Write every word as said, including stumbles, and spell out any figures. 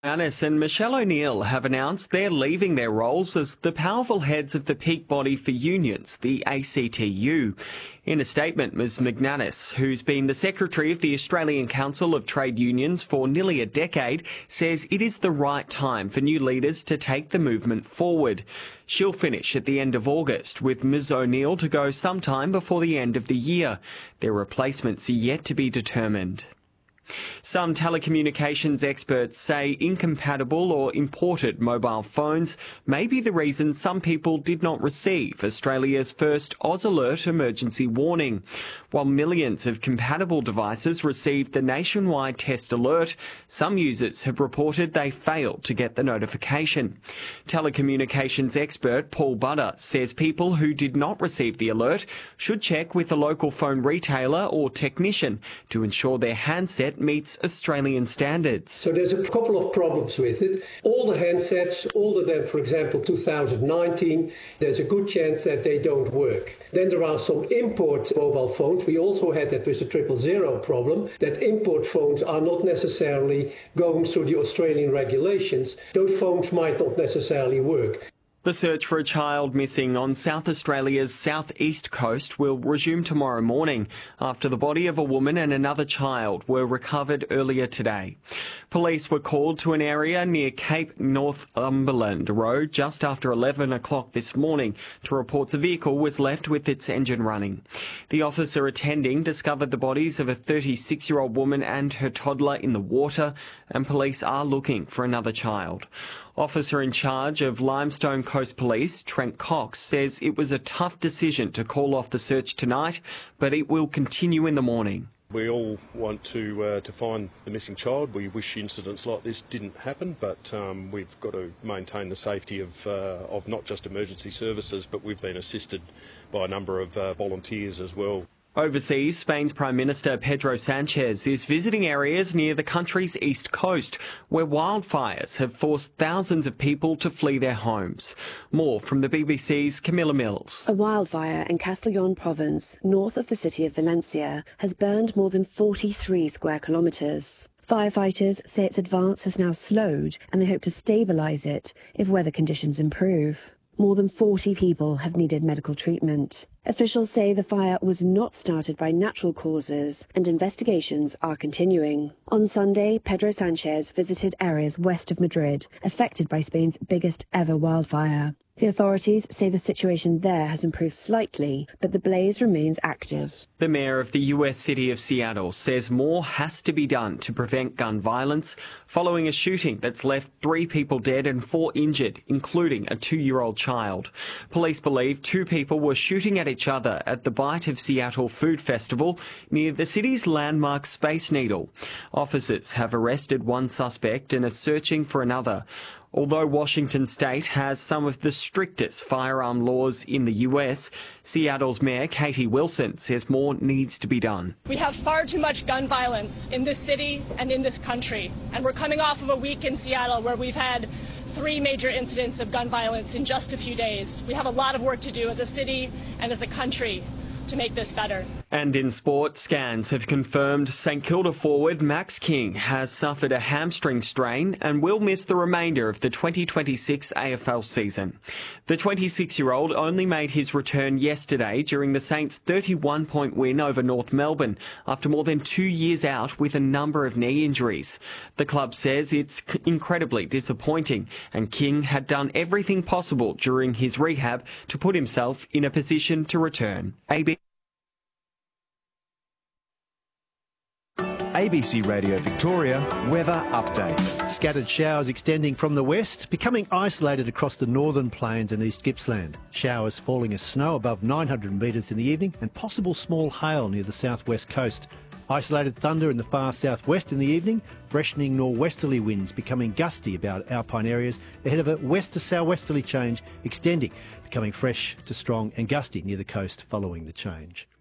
Annis and Michelle O'Neill have announced they're leaving their roles as the powerful heads of the peak body for unions, the A C T U. In a statement, Miz McManus, who's been the Secretary of the Australian Council of Trade Unions for nearly a decade, says it is the right time for new leaders to take the movement forward. She'll finish at the end of August, with Miz O'Neill to go sometime before the end of the year. Their replacements are yet to be determined. Some telecommunications experts say incompatible or imported mobile phones may be the reason some people did not receive Australia's first Oz Alert emergency warning. While millions of compatible devices received the nationwide test alert, some users have reported they failed to get the notification. Telecommunications expert Paul Butter says people who did not receive the alert should check with a local phone retailer or technician to ensure their handset meets Australian standards. So there's a couple of problems with it. All the handsets, older than, for example, two thousand nineteen, there's a good chance that they don't work. Then there are some import mobile phones. We also had that with the triple zero problem, that import phones are not necessarily going through the Australian regulations. Those phones might not necessarily work. The search for a child missing on South Australia's southeast coast will resume tomorrow morning after the body of a woman and another child were recovered earlier today. Police were called to an area near Cape Northumberland Road just after eleven o'clock this morning to reports a vehicle was left with its engine running. The officer attending discovered the bodies of a thirty-six-year-old woman and her toddler in the water, and police are looking for another child. Officer in charge of Limestone Coast Police, Trent Cox, says it was a tough decision to call off the search tonight, but it will continue in the morning. We all want to uh, to find the missing child. We wish incidents like this didn't happen, but um, we've got to maintain the safety of uh, of not just emergency services, but we've been assisted by a number of uh, volunteers as well. Overseas, Spain's Prime Minister Pedro Sanchez is visiting areas near the country's east coast, where wildfires have forced thousands of people to flee their homes. More from the B B C's Camilla Mills. A wildfire in Castellón province, north of the city of Valencia, has burned more than forty-three square kilometres. Firefighters say its advance has now slowed, and they hope to stabilise it if weather conditions improve. More than forty people have needed medical treatment. Officials say the fire was not started by natural causes, and investigations are continuing. On Sunday, Pedro Sanchez visited areas west of Madrid, affected by Spain's biggest ever wildfire. The authorities say the situation there has improved slightly, but the blaze remains active. The mayor of the U S city of Seattle says more has to be done to prevent gun violence following a shooting that's left three people dead and four injured, including a two-year-old child. Police believe two people were shooting at each other at the Bite of Seattle Food Festival near the city's landmark Space Needle. Officers have arrested one suspect and are searching for another. Although Washington state has some of the strictest firearm laws in the U S, Seattle's Mayor Katie Wilson says more needs to be done. We have far too much gun violence in this city and in this country, and we're coming off of a week in Seattle where we've had three major incidents of gun violence in just a few days. We have a lot of work to do as a city and as a country to make this better. And in sport, scans have confirmed St Kilda forward Max King has suffered a hamstring strain and will miss the remainder of the twenty twenty-six A F L season. The twenty-six-year-old only made his return yesterday during the Saints' thirty-one point win over North Melbourne after more than two years out with a number of knee injuries. The club says it's incredibly disappointing, and King had done everything possible during his rehab to put himself in a position to return. A B A B C Radio Victoria weather update. Scattered showers extending from the west, becoming isolated across the northern plains and East Gippsland. Showers falling as snow above nine hundred metres in the evening and possible small hail near the southwest coast. Isolated thunder in the far southwest in the evening, freshening norwesterly winds becoming gusty about alpine areas ahead of a west to southwesterly change extending, becoming fresh to strong and gusty near the coast following the change.